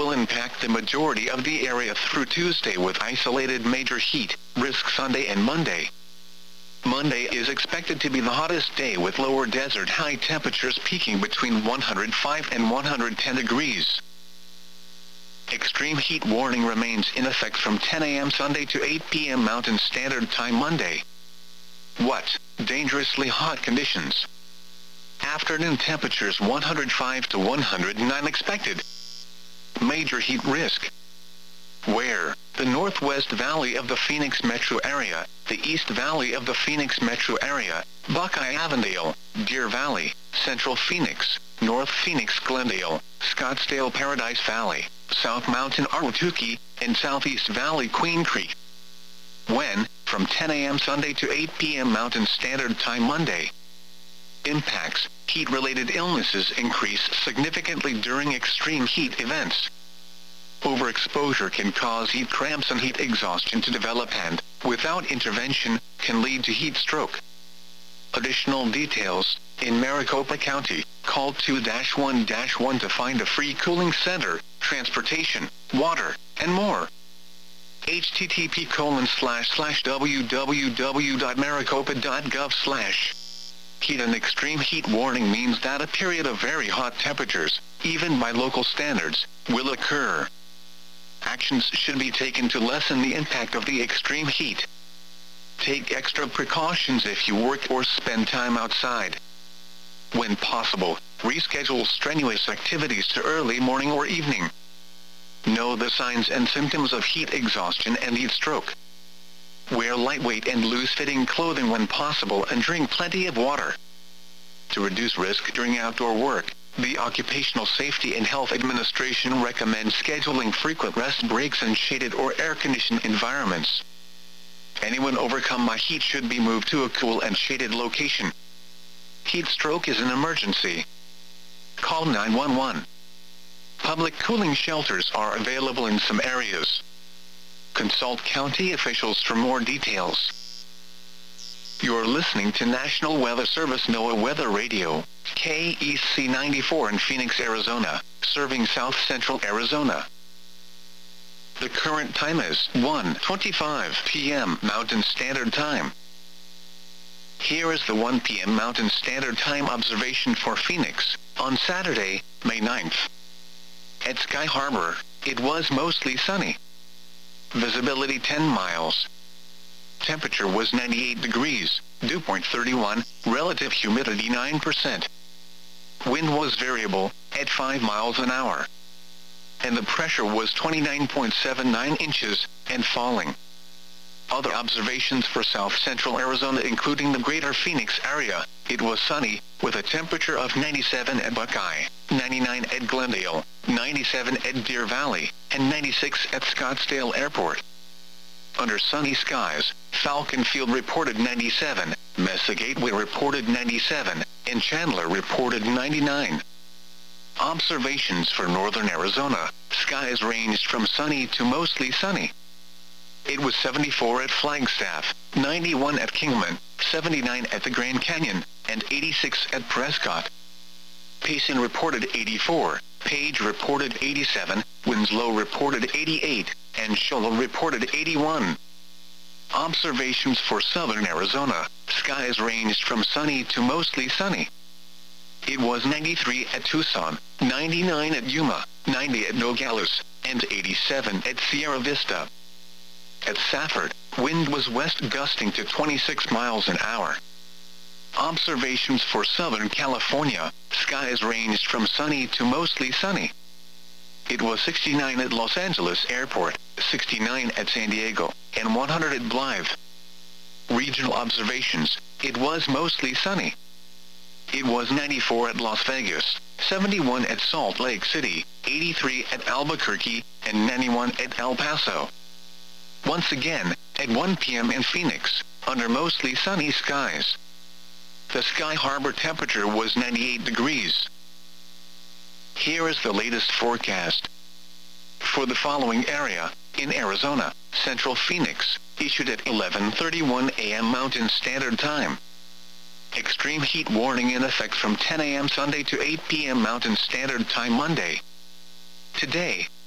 will impact the majority of the area through Tuesday with isolated major heat risk Sunday and Monday. Monday is expected to be the hottest day with lower desert high temperatures peaking between 105 and 110 degrees. Extreme heat warning remains in effect from 10 a.m. Sunday to 8 p.m. Mountain Standard Time Monday. What? Dangerously hot conditions. Afternoon temperatures 105 to 109 expected. Major heat risk. Where? The Northwest Valley of the Phoenix metro area, the East Valley of the Phoenix metro area, Buckeye-Avondale, Deer Valley, Central Phoenix, North Phoenix Glendale, Scottsdale Paradise Valley, South Mountain Ahwatukee, and Southeast Valley Queen Creek. When? From 10 a.m. Sunday to 8 p.m. Mountain Standard Time Monday. Impacts. Heat-related illnesses increase significantly during extreme heat events. Overexposure can cause heat cramps and heat exhaustion to develop and, without intervention, can lead to heat stroke. Additional details. In Maricopa County, call 2-1-1 to find a free cooling center, transportation, water, and more. http://www.maricopa.gov/. Heat and extreme heat warning means that a period of very hot temperatures, even by local standards, will occur. Actions should be taken to lessen the impact of the extreme heat. Take extra precautions if you work or spend time outside. When possible, reschedule strenuous activities to early morning or evening. Know the signs and symptoms of heat exhaustion and heat stroke. Wear lightweight and loose-fitting clothing when possible and drink plenty of water. To reduce risk during outdoor work, the Occupational Safety and Health Administration recommends scheduling frequent rest breaks in shaded or air-conditioned environments. Anyone overcome by heat should be moved to a cool and shaded location. Heat stroke is an emergency. Call 911. Public cooling shelters are available in some areas. Consult county officials for more details. You're listening to National Weather Service NOAA Weather Radio, KEC 94 in Phoenix, Arizona, serving South Central Arizona. The current time is 1:25 p.m. Mountain Standard Time. Here is the 1 p.m. Mountain Standard Time observation for Phoenix, on Saturday, May 9th. At Sky Harbor, it was mostly sunny. Visibility 10 miles. Temperature was 98 degrees, dew point 31, relative humidity 9%. Wind was variable, at 5 miles an hour. And the pressure was 29.79 inches, and falling. Other observations for South Central Arizona including the greater Phoenix area, it was sunny, with a temperature of 97 at Buckeye, 99 at Glendale, 97 at Deer Valley, and 96 at Scottsdale Airport. Under sunny skies, Falcon Field reported 97, Mesa Gateway reported 97, and Chandler reported 99. Observations for northern Arizona, skies ranged from sunny to mostly sunny. It was 74 at Flagstaff, 91 at Kingman, 79 at the Grand Canyon, and 86 at Prescott. Payson reported 84, Page reported 87, Winslow reported 88, and Shola reported 81. Observations for southern Arizona, skies ranged from sunny to mostly sunny. It was 93 at Tucson, 99 at Yuma, 90 at Nogales, and 87 at Sierra Vista. At Safford, wind was west gusting to 26 miles an hour. Observations for Southern California, skies ranged from sunny to mostly sunny. It was 69 at Los Angeles Airport, 69 at San Diego, and 100 at Blythe. Regional observations, it was mostly sunny. It was 94 at Las Vegas, 71 at Salt Lake City, 83 at Albuquerque, and 91 at El Paso. Once again, at 1 p.m. in Phoenix, under mostly sunny skies. The Sky Harbor temperature was 98 degrees. Here is the latest forecast. For the following area, in Arizona, Central Phoenix, issued at 11:31 a.m. Mountain Standard Time. Extreme heat warning in effect from 10 a.m. Sunday to 8 p.m. Mountain Standard Time Monday. Today,